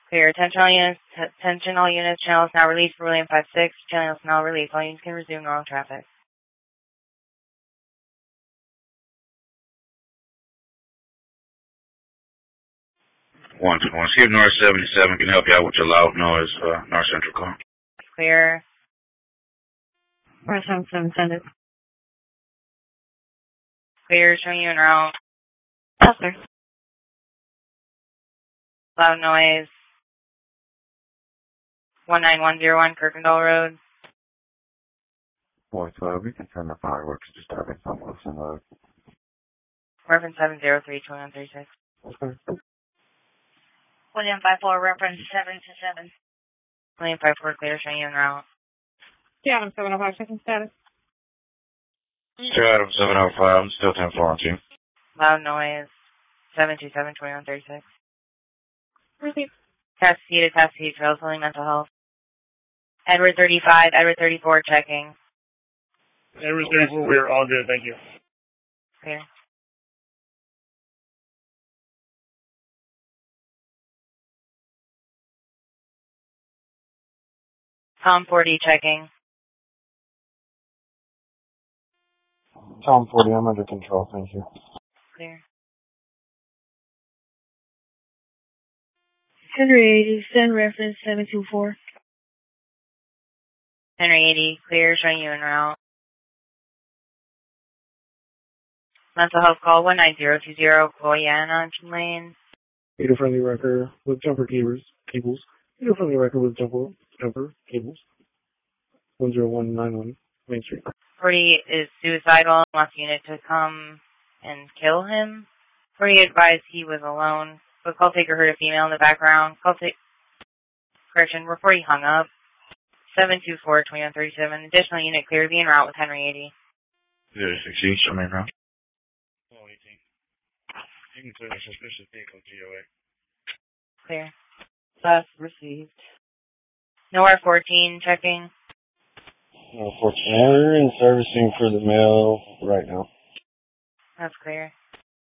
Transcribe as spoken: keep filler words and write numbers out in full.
Clear. Attention all units. Attention all units. Channel is now released for William five six. Channel is now released. All units can resume normal traffic. One two one. See if North seventy-seven can help you out with your loud noise, uh, North Central call. Clear. North seventy-seven, send it. Clear. Showing you en route. Yes, sir. Loud noise. one nine one zero one Kirkendall Road. Four twelve, we can turn the fireworks disturbance on Wilson Road. Reference seven zero three two one three six. Okay. William five four, reference seven to seven. William five four, clear. Showing you en route. Adam seven oh five, second status. Sure, Adam seven oh five. I'm still ten four on team. Loud noise. seven two seven two one three six. Receive. Taxi to taxi, trails filling mental health. Edward thirty-five, Edward thirty-four, checking. Edward thirty-four, we're all good, thank you. Clear. Tom forty, checking. Tom forty, I'm under control, thank you. Clear. Henry eighty, send reference seven two four. Henry eighty, clear. Showing you en route. Mental health call one nine zero two zero, Koyana Lane. Peter friendly wrecker with jumper cables. Cables. Peter friendly wrecker with jumper jumper cables. One zero one nine one Main Street. forty is suicidal and wants the unit to come and kill him. forty advised he was alone. The call taker heard a female in the background. Call take correction, before he hung up. seven two four two one three seven. Additional unit clear, be en route with Henry eighty. zero six each, I'm in route. Oh, eighteen. You can clear the suspicious vehicle G O A. Clear. That's received. Nowhere fourteen, checking. No, fourteen. We're in servicing for the mail right now. That's clear.